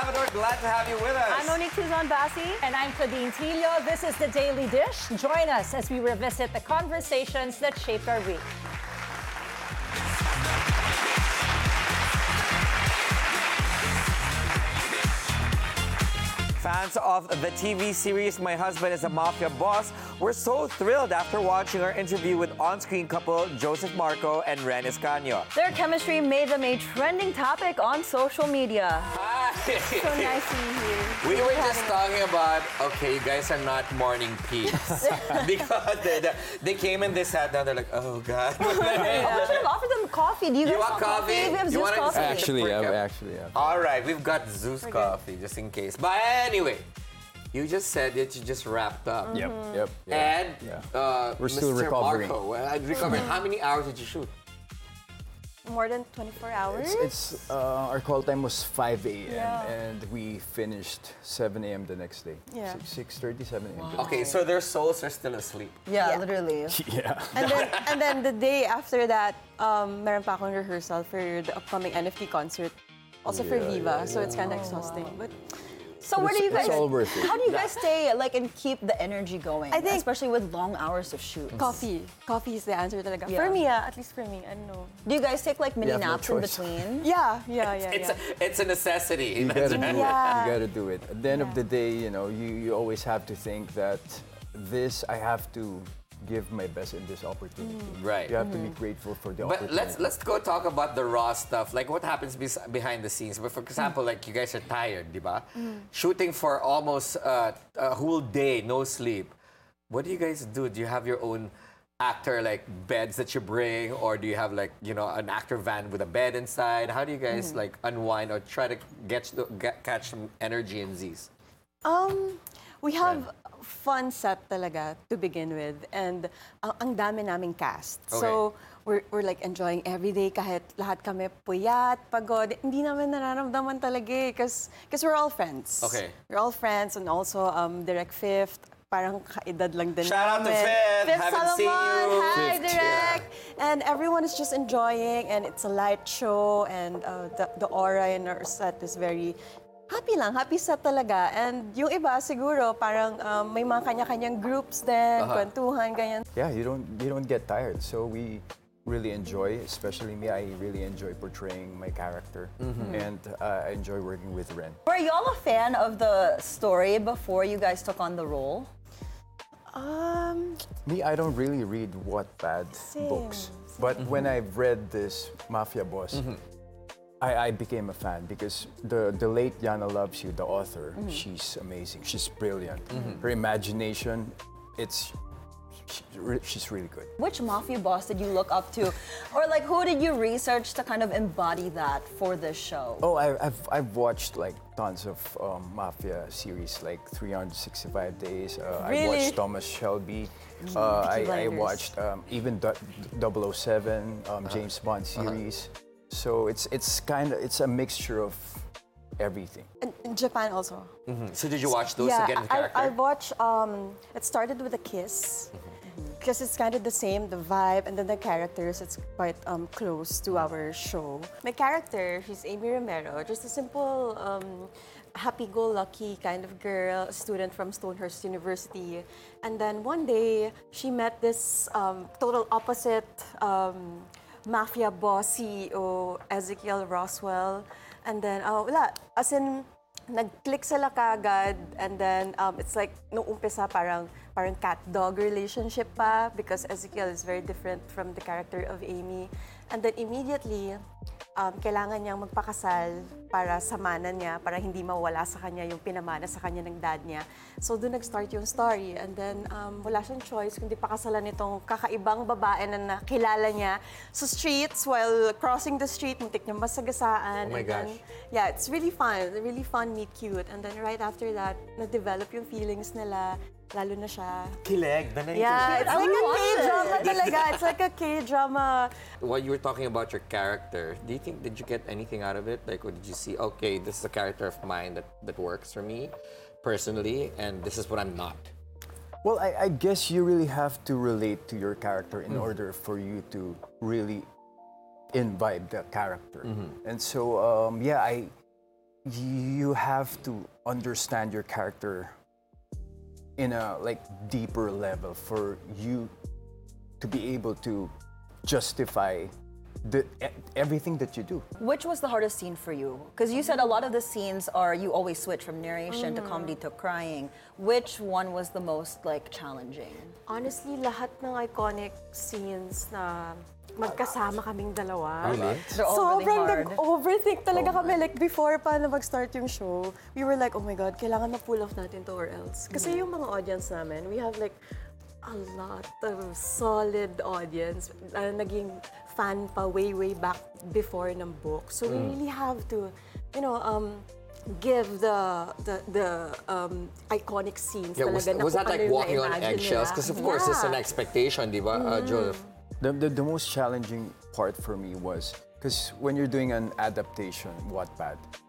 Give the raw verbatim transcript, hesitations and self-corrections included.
Amador. Glad to have you with us. I'm Monique Tuzon Bassi. And I'm Claudine Tilio. This is The Daily Dish. Join us as we revisit the conversations that shaped our week. Fans of the T V series My Husband is a Mafia Boss were so thrilled after watching our interview with on-screen couple Joseph Marco and Ren Escanio. Their chemistry made them a trending topic on social media. Hi. So nice to be here. We were just talking about, okay, you guys are not morning peeps. Because they, they came and they sat down, they're like, oh, God. I should have offered them coffee. Do you, You guys want coffee? We have You Zeus want coffee. Actually, Actually, yeah, yeah, actually, yeah. All right, we've got Zeus coffee, just in case. But anyway, you just said that you just wrapped up. Yep, yep. yeah. And Yeah. uh, We're still Mister recovering. Marco, well, I recovered. How many hours did you shoot? More than twenty-four hours. It's, it's uh, our call time was five a m Yeah. and we finished seven a m the next day. Yeah. six thirty, seven a m Okay, so their souls are still asleep. Yeah, Yeah. literally. Yeah. And then, and then the day after that, um, meron pa akong rehearsal for the upcoming N F T concert, also for Yeah, Viva. yeah, So it's kind of exhausting. But So But where do it's- you guys? it's all worth it. How do you guys stay like and keep the energy going? I think- especially with long hours of shoots. coffee, coffee is the answer talaga. Yeah. For me, ah, at least for me, I don't know. Do you guys take like mini You have no naps in choice. between? Yeah, yeah, yeah, It's, yeah. a, it's a necessity. You That's gotta do right. Yeah. it. You gotta do it. At the end of Yeah. the day, you know, you, you always have to think that this, I have to give my best in this opportunity. Right. You have to be grateful for the But opportunity. let's let's go talk about the raw stuff. Like what happens bes- behind the scenes. But for example, like you guys are tired, di ba? Shooting for almost uh, a whole day, no sleep. What do you guys do? Do you have your own actor like beds that you bring, or do you have like you know an actor van with a bed inside? How do you guys like unwind or try to get, get catch some energy and Z's? Um, we have fun set talaga to begin with, and ang, ang dami naming cast. So we're, we're like enjoying every day kahit lahat kami puyat, pagod. Hindi namin nararamdaman talaga eh, because we're all friends. Okay. We're all friends, and also um, Direct Fifth, parang kaedad lang din Shout out to namin. Fifth. Haven't seen Salomon. you. Hi, Fifth, Direct. And everyone is just enjoying, and it's a light show, and uh, the, the aura in our set is very happy lang, happy set talaga. And yung iba siguro parang um, may mga kanya-kanyang groups din, kwentuhan, ganyan. yeah, you don't you don't get tired. So we really enjoy, especially me. I really enjoy portraying my character, and uh, I enjoy working with Ren. Were y'all a fan of the story before you guys took on the role? Um, Me, I don't really read Wattpad books, but when I've read this Mafia Boss, I, I became a fan because the the late Yana Loves You, the author, she's amazing. She's brilliant. Her imagination, it's she, re- she's really good. Which mafia boss did you look up to, or like who did you research to kind of embody that for this show? Oh, I, I've I've watched like tons of um, mafia series, like three hundred sixty-five Days. Uh, I Really? watched Thomas Shelby. Uh, I, I Blinders. watched um, even du- double oh seven, um, James Bond series. So it's it's kind of it's a mixture of everything. in, in Japan also. So did you watch those yeah, again in I, character? I watched, um, it started with a kiss. Because it's kind of the same, the vibe, and then the characters, it's quite um, close to our show. My character, she's Amy Romero, just a simple, um, happy-go-lucky kind of girl, a student from Stonehurst University. And then one day, she met this um, total opposite um, mafia boss C E O, Ezekiel Roswell. And then, oh, wala, as in, nag-click sila kagad, and then um, it's like, nung umpisa parang, parang cat-dog relationship pa because Ezekiel is very different from the character of Amy. And then immediately, um, kailangan niyang magpakasal para sa mana niya, para hindi mawala sa kanya yung pinamana sa kanya ng dad niya. So doon nag-start yung story. And then um, wala siyang choice kundi pakasalan nitong kakaibang babae na nakilala niya sa streets while crossing the street, muntik niya masagasaan. Oh my And then, gosh. yeah, it's really fun. Really fun, meet cute. And then right after that, na-develop yung feelings nila. Lalo na siya. Kilig. Na Yeah, it's I like would a watch K-drama it. talaga. It's like a K-drama. While you were talking about your character, do you think, did you get anything out of it? Like, what did you see? Okay, this is a character of mine that, that works for me personally, and this is what I'm not. Well, I, I guess you really have to relate to your character in order for you to really imbibe the character. And so, um, yeah, I you have to understand your character in a like deeper level for you to be able to justify the e- everything that you do. Which was the hardest scene for you? Because you said a lot of the scenes are you always switch from narration to comedy to crying. Which one was the most like challenging? Honestly, lahat ng iconic scenes na magkasama kaming dalawa. They're all really Sobrang hard. nag-overthink talaga kami. Like, before pa na mag-start yung show, we were like, oh my God, kailangan ma-pull off natin to or else. Kasi yung mga audience namin, we have like a lot of solid audience. Uh, naging fan pa way, way back before ng book. So we really have to, you know, um, give the the the um, iconic scenes Yeah, was, talaga na was kung that like ano yung walking on na-imagine eggshells? nila. Because of course, it's an Yeah. expectation, di ba, uh, Joseph? The, the, the most challenging part for me was because when you're doing an adaptation, Wattpad,